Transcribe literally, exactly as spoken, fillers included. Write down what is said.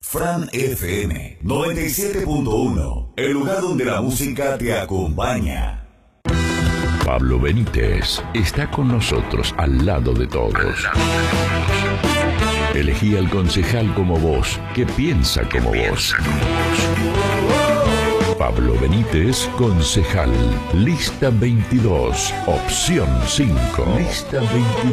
Fran F M noventa y siete punto uno, el lugar donde la música te acompaña. Pablo Benítez está con nosotros, al lado de todos. Elegí al concejal como vos, que piensa como vos. Pablo Benítez, concejal. Lista veintidós, opción cinco. Lista veintidós.